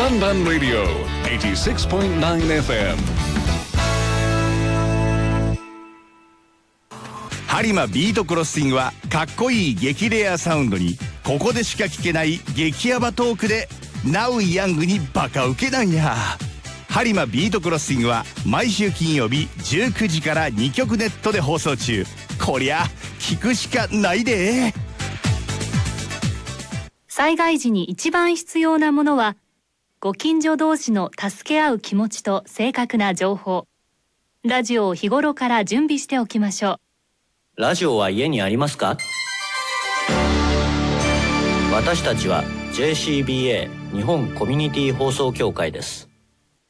Banban Radio 86.9 FM。 ハリマビートクロッシングはかっこいい激レアサウンドにここでしか聞けない激ヤバトークでナウヤングにバカウケなんや。ハリマビートクロッシングは毎週金曜日19時から2曲ネットで放送中。こりゃ聞くしかないで。 災害時に一番必要なものはご近所同士の助け合う気持ちと正確な情報。ラジオを日頃から準備しておきましょう。 ラジオは家にありますか？私たちは JCBA 日本コミュニティ放送協会です。